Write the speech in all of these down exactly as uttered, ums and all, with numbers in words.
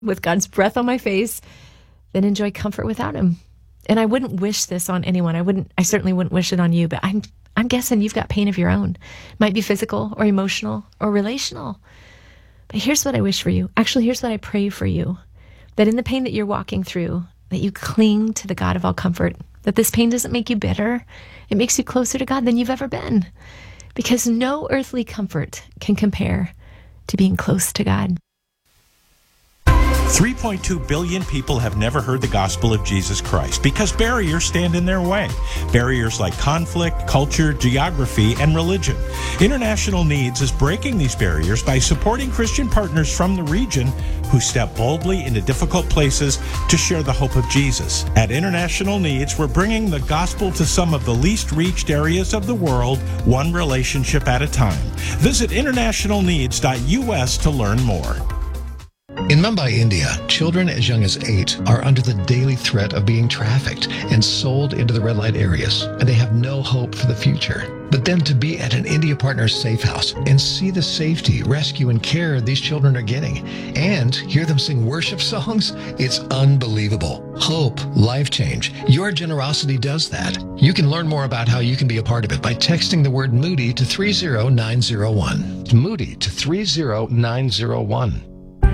with God's breath on my face than enjoy comfort without him. And I wouldn't wish this on anyone. I wouldn't, I certainly wouldn't wish it on you, but I'm, I'm guessing you've got pain of your own. It might be physical or emotional or relational. But here's what I wish for you. Actually, here's what I pray for you. That in the pain that you're walking through, that you cling to the God of all comfort. That this pain doesn't make you bitter. It makes you closer to God than you've ever been. Because no earthly comfort can compare to being close to God. three point two billion people have never heard the gospel of Jesus Christ because barriers stand in their way. Barriers like conflict, culture, geography, and religion. International Needs is breaking these barriers by supporting Christian partners from the region who step boldly into difficult places to share the hope of Jesus. At International Needs, we're bringing the gospel to some of the least reached areas of the world, one relationship at a time. Visit international needs dot U S to learn more. In Mumbai, India, children as young as eight are under the daily threat of being trafficked and sold into the red light areas, and they have no hope for the future. But then to be at an India Partners safe house and see the safety, rescue, and care these children are getting, and hear them sing worship songs, it's unbelievable. Hope, life change. Your generosity does that. You can learn more about how you can be a part of it by texting the word Moody to three zero nine zero one. Moody to three zero nine zero one.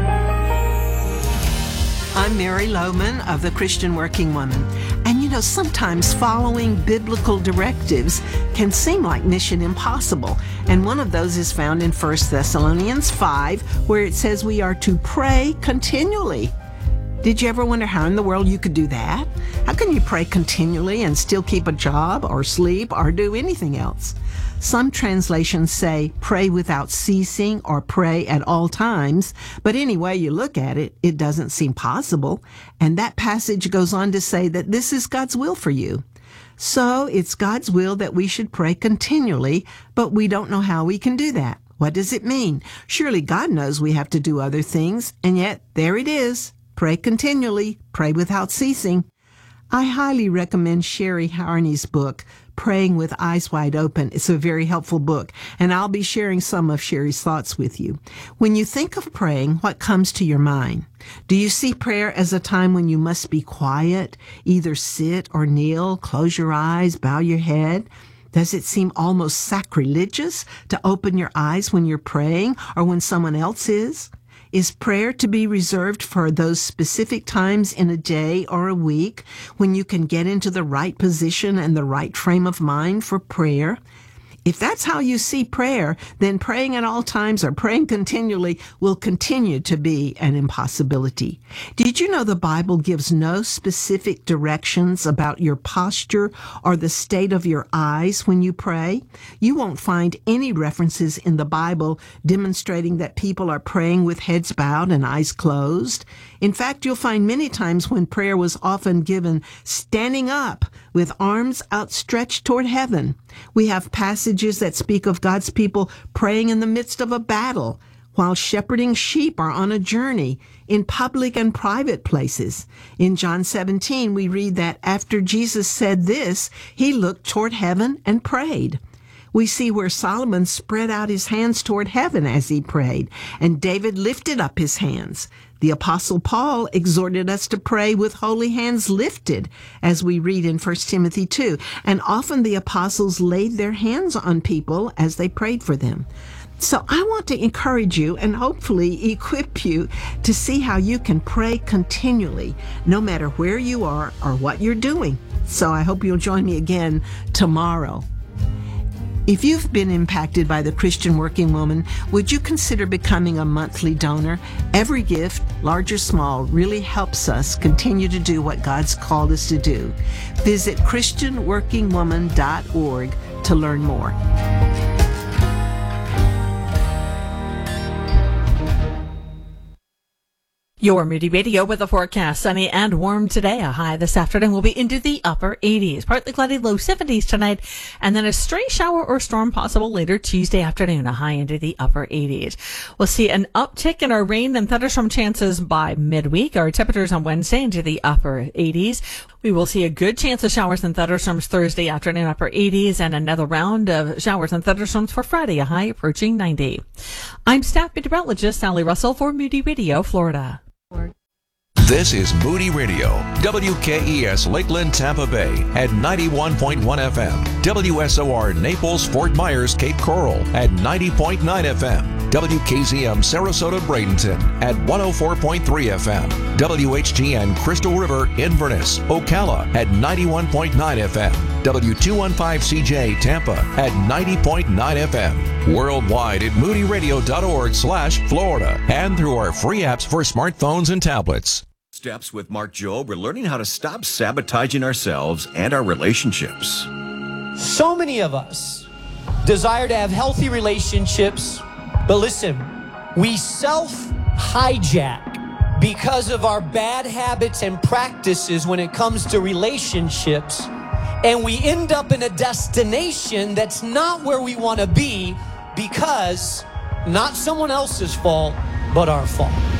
I'm Mary Lohman of the Christian Working Woman. And you know, sometimes following biblical directives can seem like mission impossible. And one of those is found in First Thessalonians five, where it says we are to pray continually. Did you ever wonder how in the world you could do that? How can you pray continually and still keep a job or sleep or do anything else? Some translations say pray without ceasing or pray at all times, but any way you look at it, it doesn't seem possible. And that passage goes on to say that this is God's will for you. So it's God's will that we should pray continually, but we don't know how we can do that. What does it mean? Surely God knows we have to do other things, and yet there it is. Pray continually, pray without ceasing. I highly recommend Sherry Harney's book, Praying with Eyes Wide Open. It's a very helpful book, and I'll be sharing some of Sherry's thoughts with you. When you think of praying, what comes to your mind? Do you see prayer as a time when you must be quiet, either sit or kneel, close your eyes, bow your head? Does it seem almost sacrilegious to open your eyes when you're praying or when someone else is? Is prayer to be reserved for those specific times in a day or a week when you can get into the right position and the right frame of mind for prayer? If that's how you see prayer, then praying at all times or praying continually will continue to be an impossibility. Did you know the Bible gives no specific directions about your posture or the state of your eyes when you pray? You won't find any references in the Bible demonstrating that people are praying with heads bowed and eyes closed. In fact, you'll find many times when prayer was often given standing up with arms outstretched toward heaven. We have passages that speak of God's people praying in the midst of a battle, while shepherding sheep are on a journey, in public and private places. In John seventeen, we read that after Jesus said this, he looked toward heaven and prayed. We see where Solomon spread out his hands toward heaven as he prayed, and David lifted up his hands. The Apostle Paul exhorted us to pray with holy hands lifted, as we read in First Timothy two, and often the apostles laid their hands on people as they prayed for them. So I want to encourage you and hopefully equip you to see how you can pray continually, no matter where you are or what you're doing. So I hope you'll join me again tomorrow. If you've been impacted by the Christian Working Woman, would you consider becoming a monthly donor? Every gift, large or small, really helps us continue to do what God's called us to do. Visit christian working woman dot org to learn more. Your Moody Radio with a forecast. Sunny and warm today. A high this afternoon will be into the upper eighties. Partly cloudy, low seventies tonight. And then a stray shower or storm possible later Tuesday afternoon. A high into the upper eighties. We'll see an uptick in our rain and thunderstorm chances by midweek. Our temperatures on Wednesday into the upper eighties. We will see a good chance of showers and thunderstorms Thursday afternoon, upper eighties, and another round of showers and thunderstorms for Friday, a high approaching ninety. I'm staff meteorologist Sally Russell for Moody Radio, Florida. This is Moody Radio, W K E S Lakeland, Tampa Bay at ninety-one point one F M, W S O R Naples, Fort Myers, Cape Coral at ninety point nine F M, W K Z M Sarasota, Bradenton at one oh four point three F M, W H G N Crystal River, Inverness, Ocala at ninety-one point nine F M, W two fifteen C J Tampa at ninety point nine F M, worldwide at moody radio dot org slash Florida, and through our free apps for smartphones and tablets. Steps with Mark Jobe. We're learning how to stop sabotaging ourselves and our relationships. So many of us desire to have healthy relationships, but listen, we self-hijack because of our bad habits and practices when it comes to relationships, and we end up in a destination that's not where we want to be because not someone else's fault, but our fault.